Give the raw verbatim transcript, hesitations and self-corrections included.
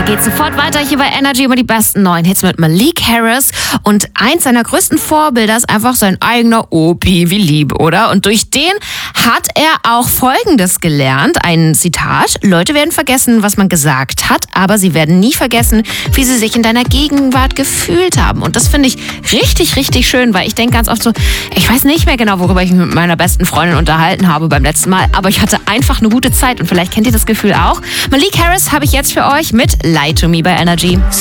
Geht sofort weiter hier bei Energy über die besten neuen Hits mit Malik Harris. Und eins seiner größten Vorbilder ist einfach sein eigener Opi. Wie lieb, oder? Und durch den hat er auch Folgendes gelernt. Ein Zitat: Leute werden vergessen, was man gesagt hat, aber sie werden nie vergessen, wie sie sich in deiner Gegenwart gefühlt haben. Und das finde ich richtig, richtig schön, weil ich denke ganz oft so, ich weiß nicht mehr genau, worüber ich mich mit meiner besten Freundin unterhalten habe beim letzten Mal, aber ich hatte einfach eine gute Zeit und vielleicht kennt ihr das Gefühl auch. Malik Harris habe ich jetzt für euch mit Lie to Me bei Energy.